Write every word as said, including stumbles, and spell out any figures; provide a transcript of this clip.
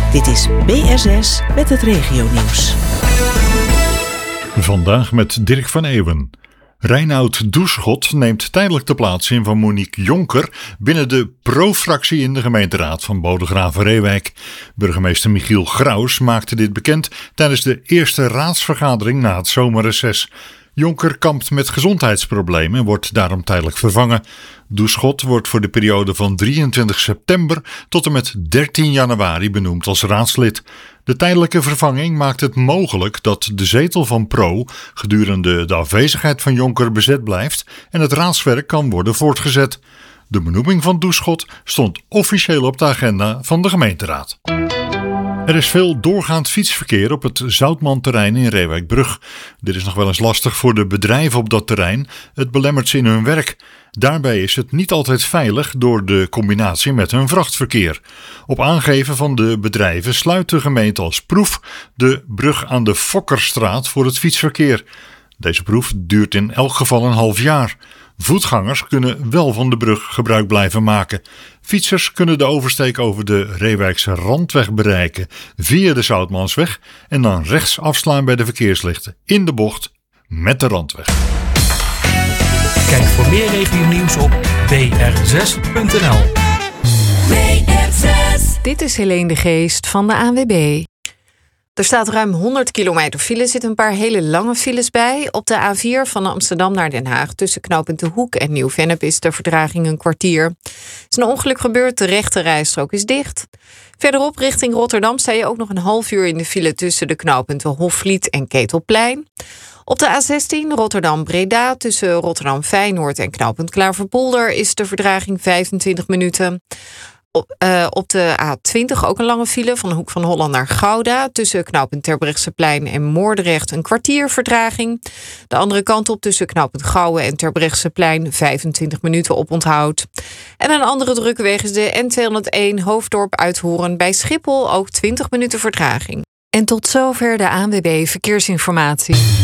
Dit is B S S met het regionieuws. Vandaag met Dirk van Eeuwen. Reinoud Doeschot neemt tijdelijk de plaats in van Monique Jonker binnen de pro-fractie in de gemeenteraad van Bodegraven-Reewijk. Burgemeester Michiel Graus maakte dit bekend tijdens de eerste raadsvergadering na het zomerreces. Jonker kampt met gezondheidsproblemen en wordt daarom tijdelijk vervangen. Doeschot wordt voor de periode van drieëntwintig september tot en met dertien januari benoemd als raadslid. De tijdelijke vervanging maakt het mogelijk dat de zetel van Pro gedurende de afwezigheid van Jonker bezet blijft en het raadswerk kan worden voortgezet. De benoeming van Doeschot stond officieel op de agenda van de gemeenteraad. Er is veel doorgaand fietsverkeer op het Zoutman-terrein in Reewijkbrug. Dit is nog wel eens lastig voor de bedrijven op dat terrein. Het belemmert ze in hun werk. Daarbij is het niet altijd veilig door de combinatie met hun vrachtverkeer. Op aangeven van de bedrijven sluit de gemeente als proef de brug aan de Fokkerstraat voor het fietsverkeer. Deze proef duurt in elk geval een half jaar. Voetgangers kunnen wel van de brug gebruik blijven maken. Fietsers kunnen de oversteek over de Reewijkse Randweg bereiken via de Zoutmansweg en dan rechts afslaan bij de verkeerslichten in de bocht met de Randweg. Kijk voor meer regionieuws op b r zes punt n l. B R zes. Dit is Helene de Geest van de A N W B. Er staat ruim honderd kilometer file, er zitten een paar hele lange files bij. Op de A vier van Amsterdam naar Den Haag tussen knooppunt De Hoek en Nieuw-Vennep is de vertraging een kwartier. Er is een ongeluk gebeurd, de rechte rijstrook is dicht. Verderop richting Rotterdam sta je ook nog een half uur in de file tussen de knooppunten Hofvliet en Ketelplein. Op de A zestien Rotterdam-Breda tussen Rotterdam-Feyenoord en knooppunt Klaverpolder is de vertraging vijfentwintig minuten. Op, uh, op de A twintig ook een lange file van de Hoek van Holland naar Gouda. Tussen knooppunt Terbrechtseplein en Moordrecht een kwartier vertraging. De andere kant op tussen knooppunt Gouwen en Terbrechtseplein vijfentwintig minuten oponthoud. En een andere drukke weg is de N tweehonderdéén Hoofddorp Uithoren bij Schiphol ook twintig minuten vertraging. En tot zover de A N W B Verkeersinformatie.